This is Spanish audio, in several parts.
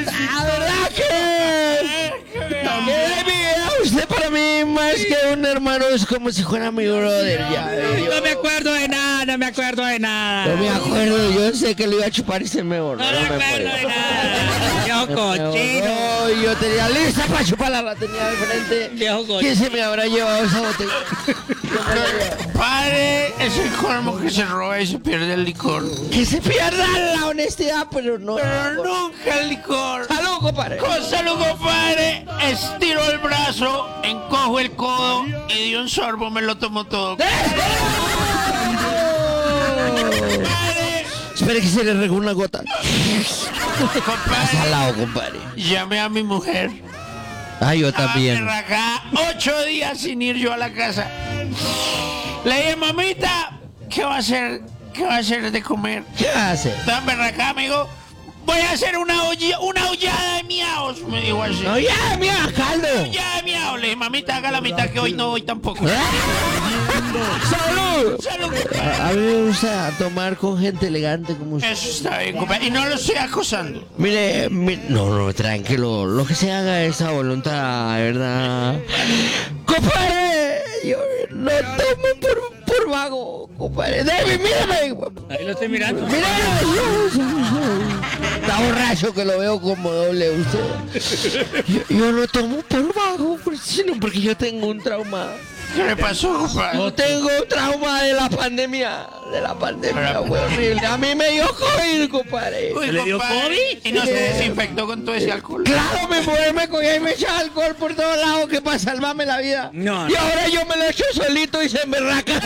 La verdad que usted para mí más que un hermano es como si fuera mi brother ya. No me acuerdo de nada, no me acuerdo de nada. No me acuerdo, yo sé que lo iba a chupar y se me borró. No me acuerdo de nada. Viejo cochino. No, yo tenía lista para chuparla, la tenía de frente. Viejo cochino. ¿Quién se me habrá llevado esa botella? Padre, es el colmo que se roba y se pierde el licor. Que se pierda la honestidad, pero no. Pero nunca el licor. ¡Salud, compadre! Con salud, compadre. Estiro el brazo, encojo el codo y de un sorbo me lo tomo todo. Espere que se le regó una gota. Compadre, Salado, compadre. llamé a mi mujer. Ay, yo también. Berraca, 8 días sin ir yo a la casa. Le dije, mamita, ¿qué va a hacer? ¿Qué va a hacer de comer? ¿Qué hace? Tan berraca, amigo. Voy a hacer una hollada de miaos, me dijo así. No, ya, mira, caldo. Ya, miau, le dije, mamita, haga la mitad que hoy no voy tampoco. ¡Salud! Salud, A mí me gusta tomar con gente elegante como usted. eso está bien, compadre. Y no lo estoy acosando. Mire, no, tranquilo. Lo que se haga es a voluntad, de verdad. Compadre, yo no tomo por vago, compadre. David, mírame. Ahí lo estoy mirando. Mira, está borracho que lo veo como doble usted. Yo no tomo por vago, sino porque yo tengo un trauma. ¿Qué le pasó, compadre? Yo tengo un trauma de la pandemia. Fue horrible. A mí me dio COVID, compadre. Uy, ¿Le dio compadre, COVID? y no se desinfectó con todo ese alcohol. Claro, mi mujer me cogía y me echaba alcohol por todos lados que para salvarme la vida. No, Y no. ahora yo me lo echo solito y se emberraca.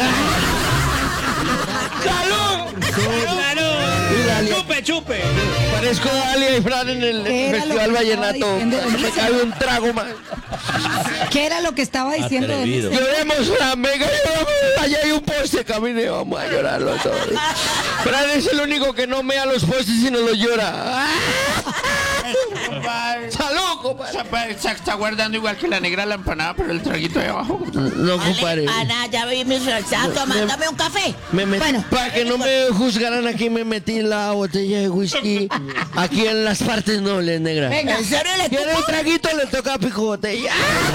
¡Salud! ¡Salud! ¡Chupe, chupe! Parezco Dalia y Fran en el ¿Qué era lo Festival que Vallenato. estaba diciendo? Me cabe un trago más. ¿Qué era lo que estaba diciendo? Atrevido. Lloremos, Fran, venga, lloramos. Allá hay un poste, camine, vamos a llorarlo todos. Fran es el único que no mea los postes y no los llora. Compadre. ¡Salud, compadre! Se está guardando igual que la negra la empanada, pero el traguito de abajo. No, compadre. Ana, ya vi mi rechazo, tomándome un café. Bueno. Para que no me juzgaran aquí, me metí la botella de whisky aquí en las partes nobles, negra. Venga. ¿En serio le ¿Quiere un traguito? Le toca a pico botella.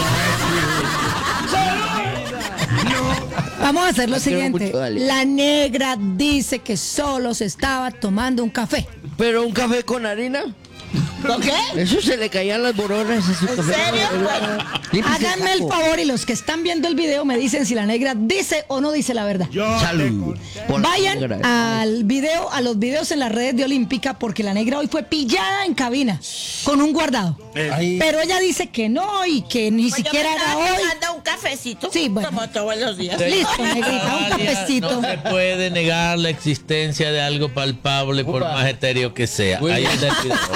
Vamos a hacer lo quiero siguiente. mucho, dale. La negra dice que solo se estaba tomando un café. Pero un café con harina. ¿Por qué? Eso se le caían las boronas a su ¿En café. serio? Límpiese Háganme el saco. favor y los que están viendo el video me dicen si la negra dice o no dice la verdad. Salud. Por la negra. Vayan a los videos en las redes de Olímpica porque la negra hoy fue pillada en cabina con un guardado. Ay. Pero ella dice que no y que ni siquiera era hoy. Manda un cafecito. Sí, bueno. Como todos los días. Listo, negrita, un cafecito. No se puede negar la existencia de algo palpable por más etéreo que sea. Ahí está el video.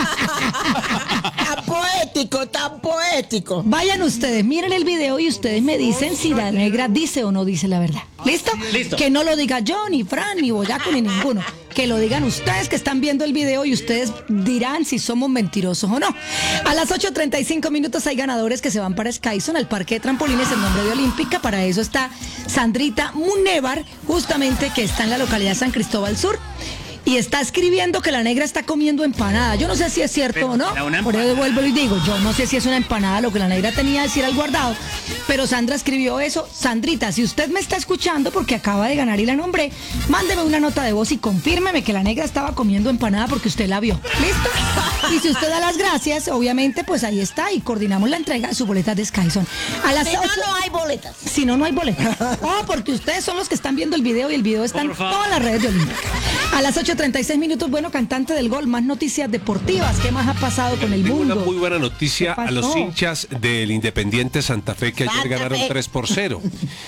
Tan poético, tan poético. Vayan ustedes, miren el video y ustedes me dicen si la negra dice o no dice la verdad. ¿Listo? Listo. Que no lo diga yo, ni Fran, ni Boyaco, ni ninguno. Que lo digan ustedes que están viendo el video y ustedes dirán si somos mentirosos o no. A las 8:35 minutos hay ganadores que se van para Skyson, al parque de trampolines en nombre de Olímpica. Para eso está Sandrita Munevar, justamente que está en la localidad de San Cristóbal Sur. Y está escribiendo que la negra está comiendo empanada. Yo no sé si es cierto o no. Era una Por eso vuelvo y digo, yo no sé si es una empanada lo que la negra tenía que decir al guardado. Pero Sandra escribió eso. Sandrita, si usted me está escuchando porque acaba de ganar y la nombré, mándeme una nota de voz y confírmeme que la negra estaba comiendo empanada porque usted la vio. ¿Listo? Y si usted da las gracias, obviamente, pues ahí está y coordinamos la entrega de sus boletas de Skyson. A las Si no, 8 no hay boletas. Si no, no hay boletas. Oh, porque ustedes son los que están viendo el video y el video está en Por favor. todas las redes de Olímpica. A las 8:36 minutos, bueno, cantante del gol, más noticias deportivas. ¿Qué más ha pasado con el Tengo mundo? una muy buena noticia ¿Qué a los pasó? hinchas del Independiente Santa Fe que ayer Santa ganaron Fe. 3-0.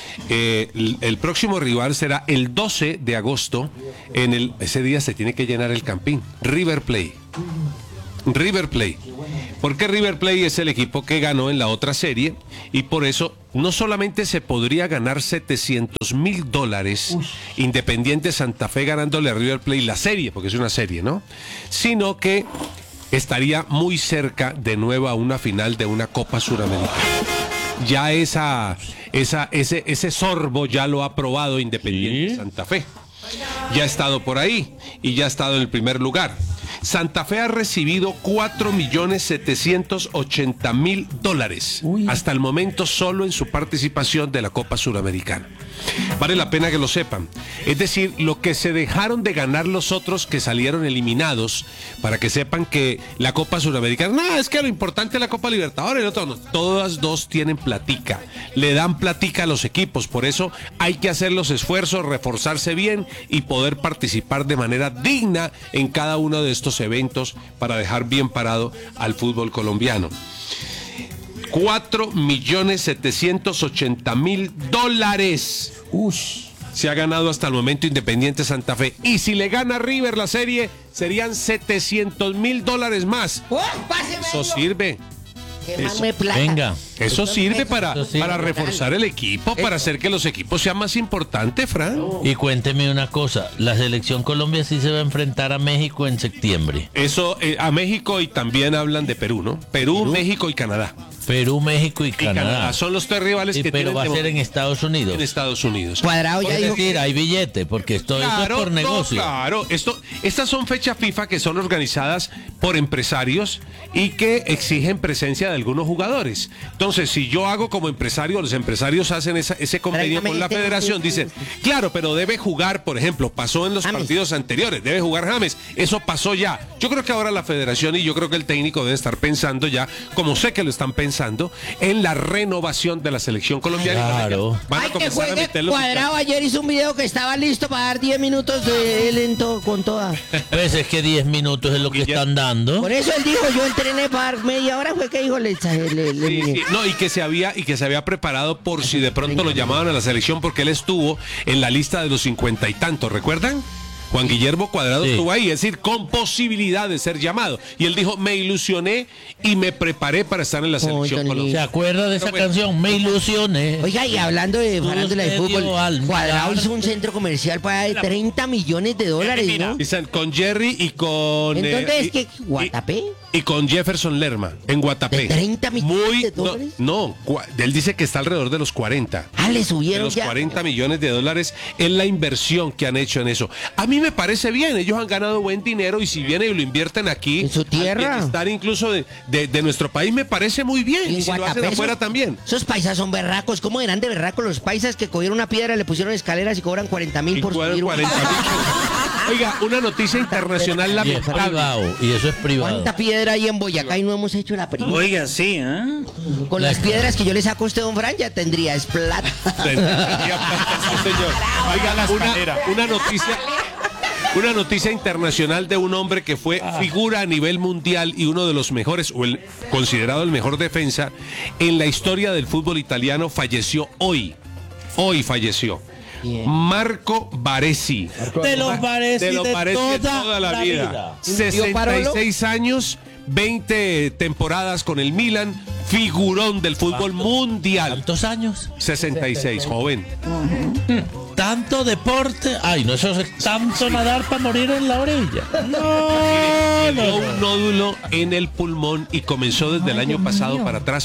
El próximo rival será el 12 de agosto. Ese día se tiene que llenar el Campín. River Plate. River Plate. Porque River Plate es el equipo que ganó en la otra serie y por eso no solamente se podría ganar $700,000 Independiente Santa Fe ganándole a River Plate la serie, porque es una serie, ¿no? Sino que estaría muy cerca de nuevo a una final de una Copa Suramericana. Ya ese sorbo ya lo ha probado Independiente ¿Sí? Santa Fe. Ya ha estado por ahí y ya ha estado en el primer lugar. Santa Fe ha recibido $4.780.000 hasta el momento solo en su participación de la Copa Suramericana. Vale la pena que lo sepan. Es decir, lo que se dejaron de ganar los otros que salieron eliminados, para que sepan que la Copa Suramericana, no, es que lo importante es la Copa Libertadores, el otro no. Todas dos tienen platica, le dan platica a los equipos, por eso hay que hacer los esfuerzos, reforzarse bien y poder participar de manera digna en cada uno de estos eventos para dejar bien parado al fútbol colombiano. $4.780.000 se ha ganado hasta el momento Independiente Santa Fe. Y si le gana River la serie, serían $700.000 más. Eso sirve. Venga. Eso sirve para Eso sirve. reforzar el equipo, para hacer que los equipos sean más importantes, Fran. Y cuénteme una cosa, la selección Colombia sí se va a enfrentar a México en septiembre. Eso, a México, y también hablan de Perú, ¿no? Perú, México y Canadá. Perú, México y Y Canadá. son los tres rivales Sí, que pero tienen va a ser en Estados Unidos. en Estados Unidos. Cuadrado ya Es dijo decir, hay billete, porque esto es por negocio. Claro, estas son fechas FIFA que son organizadas por empresarios y que exigen presencia de algunos jugadores. Entonces, si yo hago como empresario, los empresarios hacen ese convenio con la federación, dicen, claro, pero debe jugar, por ejemplo, pasó en los James. partidos anteriores, debe jugar James, eso pasó ya. Yo creo que ahora la federación y yo creo que el técnico debe estar pensando ya, como sé que lo están pensando, en la renovación de la selección colombiana. Claro. Van a Ay, que comenzar a juegue meter los Cuadrado. Ayer hizo un video que estaba listo para dar 10 minutos de él con toda. Pues es que 10 minutos es lo que Y ya- están dando. Por eso él dijo, yo entrené para dar media hora, fue que dijo, le Sí, sí. No, y que se había preparado por si de pronto lo llamaban a la selección, porque él estuvo en la lista de los 50 y tantos, ¿recuerdan? Juan Guillermo Cuadrado Sí. estuvo ahí, es decir, con posibilidad de ser llamado. Y él dijo, me ilusioné y me preparé para estar en la selección Tony. ¿Se colombiana. acuerda de esa Pero bueno. canción? Me ilusioné. Oiga, y hablando de Todo farándula de usted dio fútbol, al Cuadrado mirar. hizo un centro comercial para de $30 millones, ¿no? Dicen, con Jerry y con... ¿En dónde es y- que? ¿Guatapé? Y con Jefferson Lerma, en Guatapé. ¿De 30 millones de dólares? Él dice que está alrededor de los 40. Ah, le De subieron los ya. $40 millones es la inversión que han hecho en eso. A mí me parece bien, ellos han ganado buen dinero y si vienen y lo invierten aquí, En su tierra. al bienestar incluso de nuestro país, me parece muy bien. Y, en si lo hacen Guatapé, afuera esos- también. Esos paisas son berracos. ¿Cómo eran de berracos los paisas que cogieron una piedra, le pusieron escaleras y cobran 40.000 Y por cuadran subir? 40.000. Oiga, una noticia internacional Y es lamentable. privado, y eso es privado. ¿Cuánta piedra hay en Boyacá y no hemos hecho la primera? Oiga, sí, ¿ah? Con las piedras que yo le saco a usted, don Fran, ya tendría es plata. Sí, señor. Oiga, una noticia internacional de un hombre que fue figura a nivel mundial y uno de los mejores, o considerado el mejor defensa en la historia del fútbol italiano, falleció hoy. Hoy falleció. Marco Baresi. De los Baresi De los de Baresi de toda la vida. 66 años, 20 temporadas con el Milan, figurón del fútbol mundial. ¿Cuántos años? 66, joven. Tanto deporte. Ay, no, eso es tanto nadar para morir en la orilla. Tuvo un nódulo en el pulmón y comenzó desde el año pasado para atrás,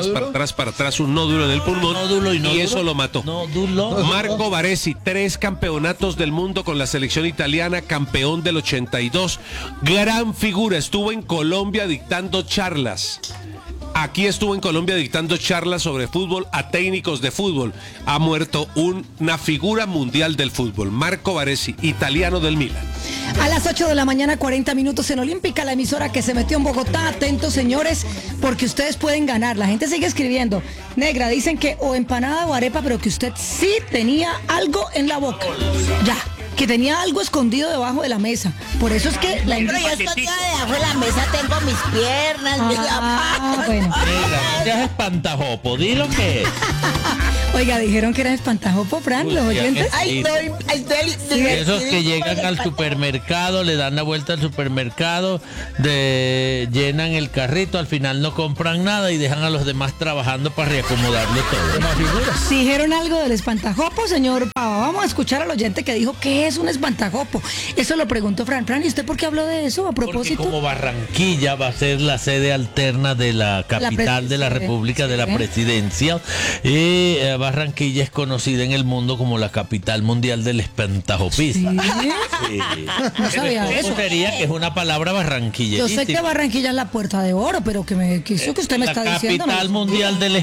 un nódulo en el pulmón Nódulo y nódulo. eso lo mató. Nódulo. Marco Baresi, 3 campeonatos del mundo con la selección italiana, campeón del 82, gran figura, estuvo en Colombia dictando charlas. Aquí estuvo en Colombia dictando charlas sobre fútbol a técnicos de fútbol. Ha muerto una figura mundial del fútbol, Marco Baresi, italiano del Milan. A las 8 de la mañana, 40 minutos en Olímpica, la emisora que se metió en Bogotá. Atentos, señores, porque ustedes pueden ganar. La gente sigue escribiendo. Negra, dicen que o empanada o arepa, pero que usted sí tenía algo en la boca. Ya, que tenía algo escondido debajo de la mesa. Por eso es que la Pero yo escondida debajo de la mesa tengo mis piernas, mis zapatos. bueno. Negra, seas espantajopo, di lo que es. Oiga, dijeron que era espantajopo, Fran, los Uy, oyentes. Ay, Esos que llegan al supermercado, le dan la vuelta al supermercado, llenan el carrito, al final no compran nada y dejan a los demás trabajando para reacomodarlo todo. Dijeron algo del espantajopo, señor Pava. Vamos a escuchar al oyente que dijo que es un espantajopo. Eso lo preguntó Fran. Fran, ¿y usted por qué habló de eso a Porque propósito? como Barranquilla va a ser la sede alterna de la capital de la presidencia, República, de la sí. presidencia, y va Barranquilla es conocida en el mundo como la capital mundial del espantajopistas. ¿Sí? No sabía eso. Eso sería que es una palabra barranquillerísima. Yo sé que Barranquilla es la puerta de oro, pero que usted me está diciendo. La capital mundial del